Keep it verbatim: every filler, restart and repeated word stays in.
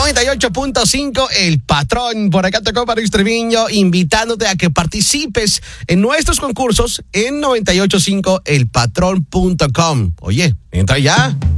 noventa y ocho punto cinco, El Patrón. Por acá tocó Paris Treviño, invitándote a que participes en nuestros concursos en noventa y ocho punto cinco el patrón punto com. Oye, entra ya.